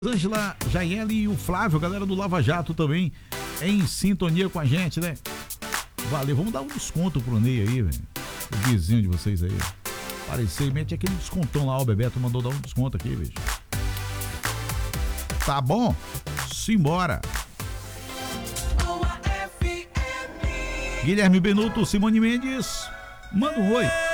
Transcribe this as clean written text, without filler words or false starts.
Ângela, Jaiele e o Flávio, galera do Lava Jato também, em sintonia com a gente, né? Valeu, vamos dar um desconto pro Ney aí, velho. O vizinho de vocês aí. Apareceu, mete aquele descontão lá, o Bebeto mandou dar um desconto aqui, bicho. Tá bom? Simbora. Guilherme Benuto, Simone Mendes, manda um oi.